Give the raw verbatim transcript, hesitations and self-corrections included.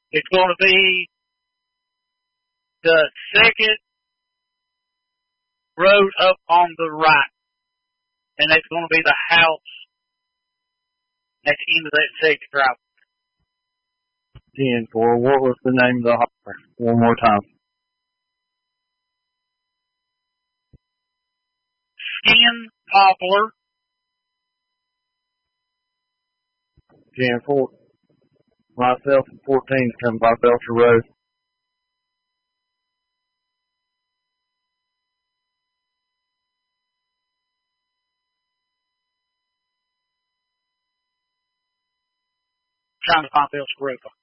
It's going to be the second road up on the right. And that's going to be the house at the end of that second driveway. ten four. What was the name of the hopper? One more time. Skin Poplar. ten four. Myself and fourteen come by Belcher Road. Trying to find Belcher Road.